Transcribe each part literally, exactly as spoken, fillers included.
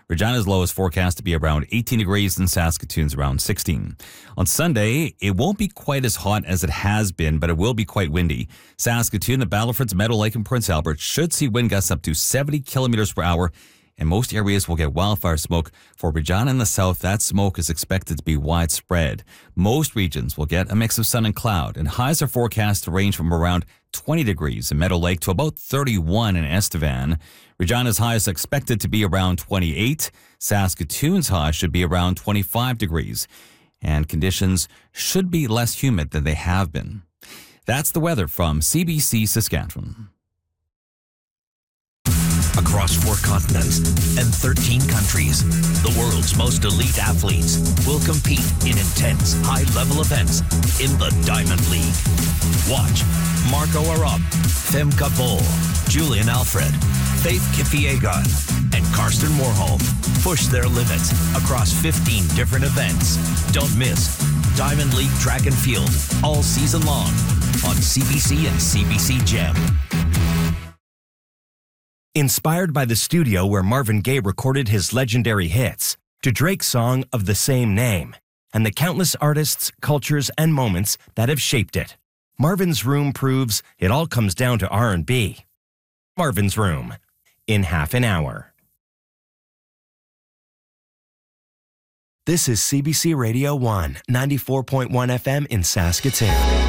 Regina's low is forecast to be around eighteen degrees and Saskatoon's around sixteen. On Sunday, it won't be quite as hot as it has been, but it will be quite windy. Saskatoon, the Battlefords, Meadow Lake, and Prince Albert should see wind gusts up to seventy kilometers per hour, and most areas will get wildfire smoke. For Regina in the south, that smoke is expected to be widespread. Most regions will get a mix of sun and cloud, and highs are forecast to range from around twenty degrees in Meadow Lake to about thirty-one in Estevan. Regina's high is expected to be around twenty-eight. Saskatoon's high should be around twenty-five degrees, and conditions should be less humid than they have been. That's the weather from C B C Saskatchewan. Across four continents and thirteen countries, the world's most elite athletes will compete in intense, high-level events in the Diamond League. Watch Marco Arop, Femke Bol, Julian Alfred, Faith Kipyegon, and Karsten Warholm push their limits across fifteen different events. Don't miss Diamond League Track and Field all season long on C B C and C B C Gem. Inspired by the studio where Marvin Gaye recorded his legendary hits, to Drake's song of the same name, and the countless artists, cultures, and moments that have shaped it, Marvin's Room proves it all comes down to R and B. Marvin's Room, in half an hour. This is C B C Radio one, ninety-four point one F M in Saskatoon.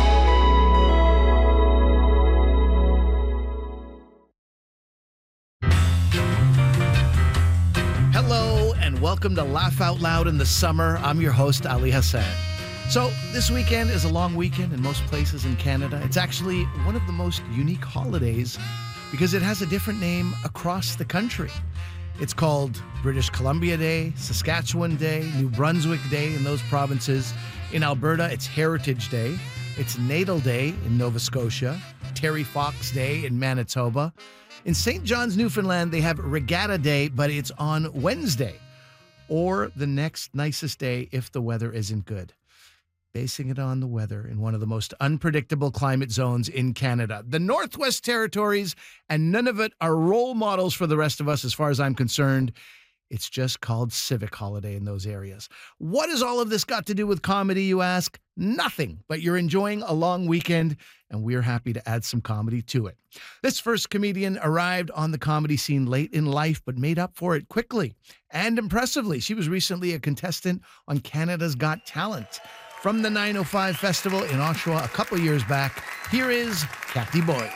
Welcome to Laugh Out Loud in the Summer. I'm your host, Ali Hassan. So this weekend is a long weekend in most places in Canada. It's actually one of the most unique holidays because it has a different name across the country. It's called British Columbia Day, Saskatchewan Day, New Brunswick Day in those provinces. In Alberta, it's Heritage Day. It's Natal Day in Nova Scotia, Terry Fox Day in Manitoba. In Saint John's, Newfoundland, they have Regatta Day, but it's on Wednesday, or the next nicest day if the weather isn't good. Basing it on the weather in one of the most unpredictable climate zones in Canada, the Northwest Territories, and none of it are role models for the rest of us as far as I'm concerned. It's just called Civic Holiday in those areas. What has all of this got to do with comedy, you ask? Nothing, but you're enjoying a long weekend, and we're happy to add some comedy to it. This first comedian arrived on the comedy scene late in life, but made up for it quickly and impressively. She was recently a contestant on Canada's Got Talent. From the nine oh five Festival in Oshawa a couple years back, here is Kathy Boyd.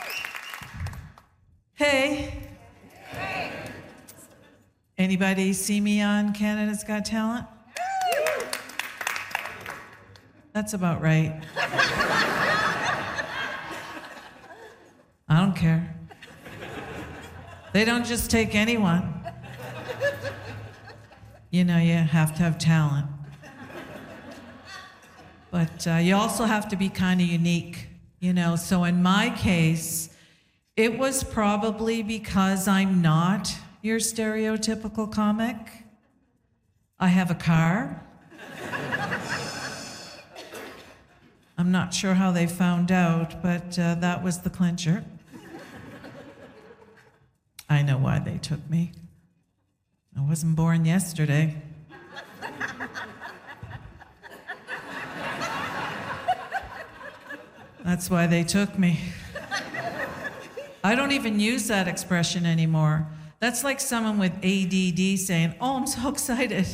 Hey. Hey. Anybody see me on Canada's Got Talent? That's about right. I don't care. They don't just take anyone. You know, you have to have talent. But uh, you also have to be kind of unique, you know. So in my case, it was probably because I'm not your stereotypical comic. I have a car. I'm not sure how they found out, but uh, that was the clincher. I know why they took me. I wasn't born yesterday. That's why they took me. I don't even use that expression anymore. That's like someone with A D D saying, "Oh, I'm so excited."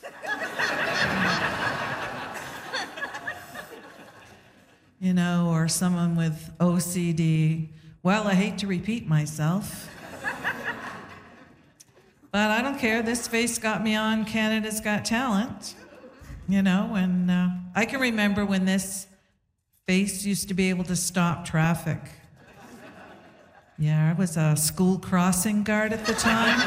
You know, or someone with O C D. Well, I hate to repeat myself. But I don't care. This face got me on Canada's Got Talent. You know, and uh, I can remember when this face used to be able to stop traffic. Yeah, I was a school crossing guard at the time.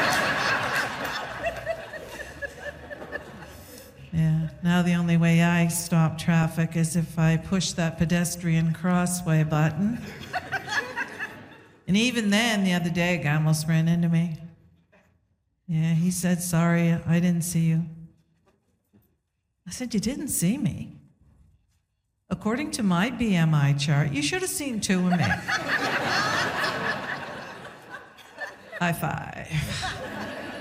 Yeah, now the only way I stop traffic is if I push that pedestrian crossway button. And even then, the other day, a guy almost ran into me. Yeah, he said, "Sorry, I didn't see you." I said, "You didn't see me? According to my B M I chart, you should have seen two of me." High five.